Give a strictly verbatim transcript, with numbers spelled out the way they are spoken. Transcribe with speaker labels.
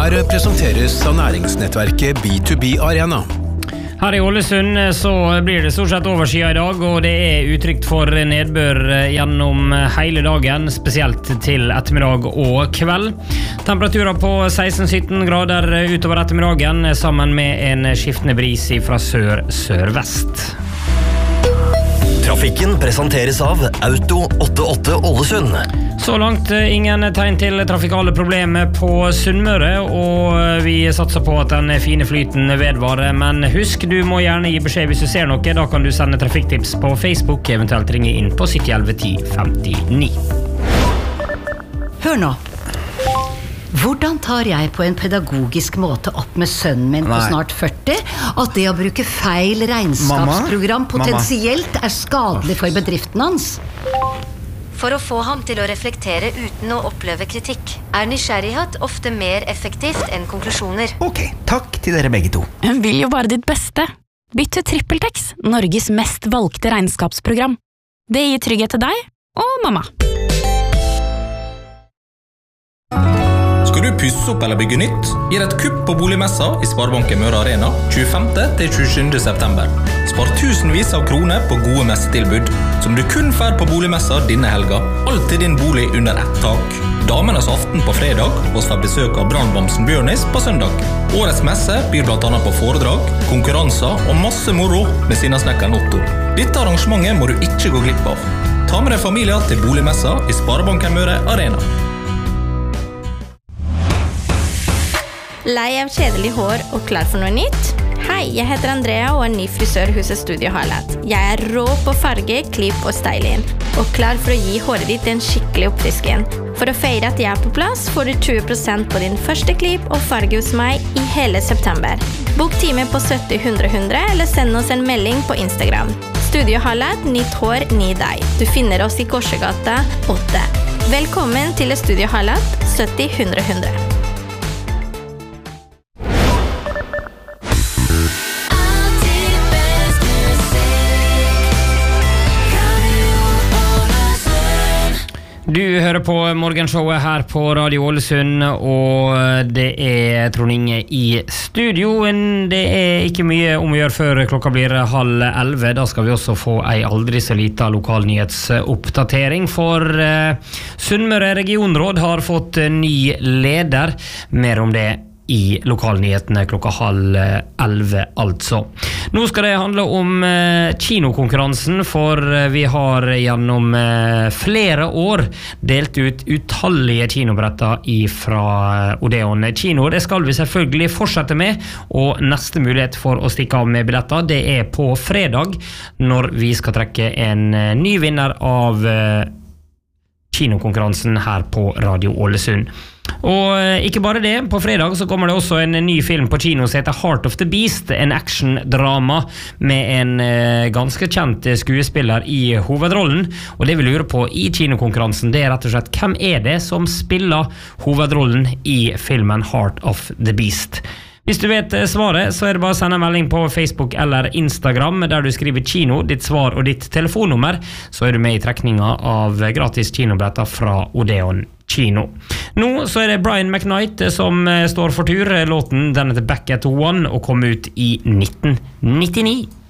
Speaker 1: Her presenteres av næringsnettverket B to B Arena.
Speaker 2: Her i Ålesund så blir det stort sett overskyet i dag, og det er utrygt for nedbør gjennom hele dagen, spesielt til ettermiddag og kveld. Temperaturer på seksten til sytten grader utover ettermiddagen, sammen med en skiftende bris fra sør-sørvest.
Speaker 3: Trafikken presenteres av Auto åttiåtte Ålesund.
Speaker 2: Så langt ingen tegn til trafikale problemer på Sunnmøre, og vi satser på at den fine flyten vedvarer. Men husk, du må gjerne gi beskjed hvis du ser noe. Da kan du sende trafikktips på Facebook, eventuelt ringe inn på sytti elleve ti femtini.
Speaker 4: Hør nå. Hvordan tar jeg på en pedagogisk måte opp med sønnen min på snart førti at det å bruke feil regnskapsprogram potensielt er skadelig for bedriften hans?
Speaker 5: For å få ham til å reflektere uten å oppleve kritikk, er nysgjerrighet ofte mer effektivt enn konklusjoner.
Speaker 6: Ok, takk til dere begge to.
Speaker 7: Hun vil jo bare ditt beste. Bytt til TrippelTex, Norges mest valgte regnskapsprogram. Det gir trygghet til deg og mamma.
Speaker 8: Skal du pusse opp eller bygge nytt? Gir et kupp på boligmessa i Sparebanken Møre Arena tjuefemte til tjuesjuende september. Spar tusenvis av kroner på gode messetilbud, som du kun får på boligmessa denne helga. Alt til din bolig under ett tak. Damenes aften på fredag, og får besøk av brannbamsen Bjørnis på søndag. Årets messe byr blant annet på foredrag, konkurranser og masse moro med sinnasnekkeren Otto. Dette arrangementet må du ikke gå glipp av. Ta med deg familier til boligmessa i Sparebanken Møre Arena.
Speaker 9: Lei av kjedelig hår og klar for noe nytt? Hei, jeg heter Andrea og er ny frisør hos Studio Highlight. Jeg er rå på farge, klipp og styling, og klar for å gi håret ditt en skikkelig oppfrisken. For å feire at jeg er på plass, får du tjue prosent på din første klipp og farge hos meg i hele september. Bok time på sytti hundre hundre, eller send oss en melding på Instagram. Studio Highlight, nytt hår, ny deg. Du finner oss i Korsegata åtte. Velkommen til Studio Highlight, sytti hundre hundre.
Speaker 2: Du hører på morgenshowet her på Radio Ålesund, og det er Trond Inge i studio. Det er ikke mye om å gjøre før klokka blir halv elleve. Da skal vi også få ei aldri så lita lokalnyhetsoppdatering, for uh, Sunnmøre regionråd har fått ny leder. Mer om det i lokalnyhetene klokka halv elleve, altså. Nå skal det handle om eh, kinokonkurransen, for eh, vi har gjennom eh, flere år delt ut utallige kinobretter fra eh, Odeon Kino. Det skal vi selvfølgelig fortsette med, og neste mulighet for å stikke av med billetter, det er på fredag, når vi skal trekke en eh, ny vinner av eh, kinokonkurransen her på Radio Ålesund. Og ikke bare det, på fredag så kommer det også en ny film på kino som heter Heart of the Beast, en action-drama med en eh, ganske kjent skuespiller i hovedrollen. Og det vi lurer på i kinokonkurransen, det er rett og slett, hvem er det som spiller hovedrollen i filmen Heart of the Beast? Hvis du vet svaret, så er det bare å sende en melding på Facebook eller Instagram, der du skriver kino, ditt svar og ditt telefonnummer, så er du med i trekninga av gratis kinobretter fra Odeon Kino. Nå så er det Brian McKnight som står for tur. Låten den heter Back at One og kom ut i nitten nittini.